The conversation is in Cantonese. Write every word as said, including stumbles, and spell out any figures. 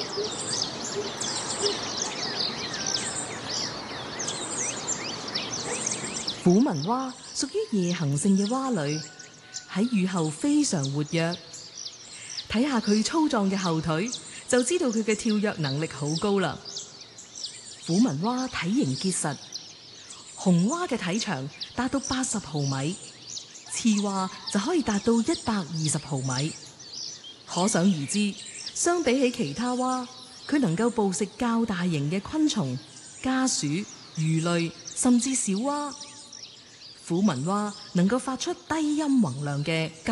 虎紋蛙屬於夜行性嘅蛙類，喺雨後非常活躍。睇下佢粗壯嘅後腿，就知道佢嘅跳躍能力好高啦。虎紋蛙體型結實，雄蛙嘅體長達到八十毫米，雌蛙就可以達到一百二十毫米。可想而知，相比起其他蛙，佢能夠捕食較大型嘅昆蟲、家鼠、魚類，甚至小蛙。虎紋蛙能夠發出低音宏亮嘅